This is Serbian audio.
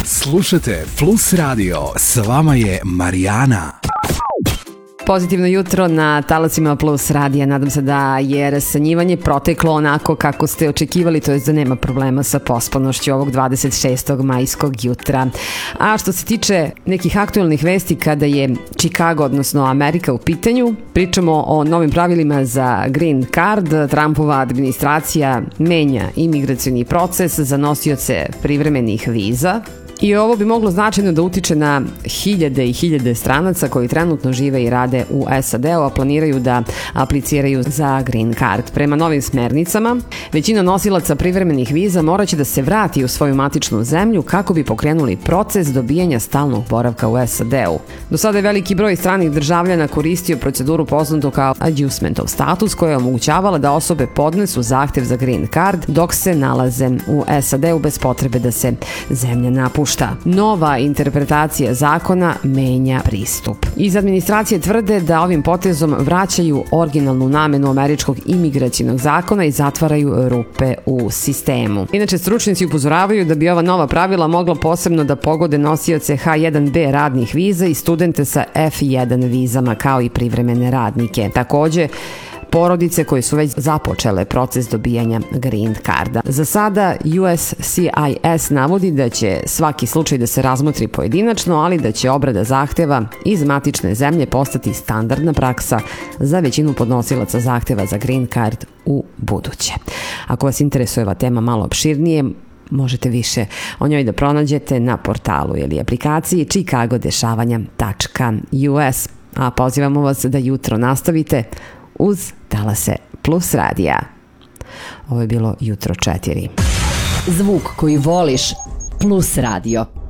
Slušajte Plus Radio, s vama je Marijana. Pozitivno jutro na talasima Plus radija. Nadam se da je rasanjivanje proteklo onako kako ste očekivali, to je da nema problema sa pospanošću ovog 26. majskog jutra. A što se tiče nekih aktualnih vesti kada je Chicago, odnosno Amerika u pitanju, pričamo o novim pravilima za Green Card. Trumpova administracija menja imigracioni proces za nosioce privremenih viza. I ovo bi moglo značajno da utiče na hiljade i hiljade stranaca koji trenutno žive i rade u SAD-u, a planiraju da apliciraju za Green Card. Prema novim smernicama, većina nosilaca privremenih viza moraće da se vrati u svoju matičnu zemlju kako bi pokrenuli proces dobijanja stalnog boravka u SAD-u. Do sada je veliki broj stranih državljana koristio proceduru poznatu kao adjustment of status, koja je omogućavala da osobe podnesu zahtev za Green Card dok se nalaze u SAD-u bez potrebe da se zemlja napušta. Nova interpretacija zakona menja pristup. Iz administracije tvrde da ovim potezom vraćaju originalnu namenu američkog imigracionog zakona i zatvaraju rupe u sistemu. Inače, stručnjaci upozoravaju da bi ova nova pravila mogla posebno da pogode nosioce H1B radnih viza i studente sa F1 vizama, kao i privremene radnike. Takođe, porodice koje su već započele proces dobijanja Green Carda. Za sada USCIS navodi da će svaki slučaj da se razmotri pojedinačno, ali da će obrada zahteva iz matične zemlje postati standardna praksa za većinu podnosilaca zahteva za Green Card u buduće. Ako vas interesuje ova tema malo opširnije, možete više o njoj da pronađete na portalu ili aplikaciji chicagodešavanja.us. A pozivamo vas da jutro nastavite uz talase Plus radija. Ovo je bilo jutro 4. Zvuk koji voliš, Plus radio.